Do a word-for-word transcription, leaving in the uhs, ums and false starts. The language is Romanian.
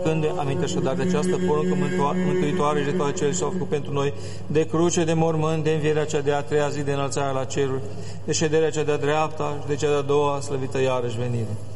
Aducând aminte așadar de această poruncă mântuitoare și de toate cele ce s-au făcut pentru noi, de cruce, de mormânt, de învierea cea de a treia zi, de înălțarea la ceruri, de șederea cea de-a dreapta și de cea de-a doua slăvită iarăși venire.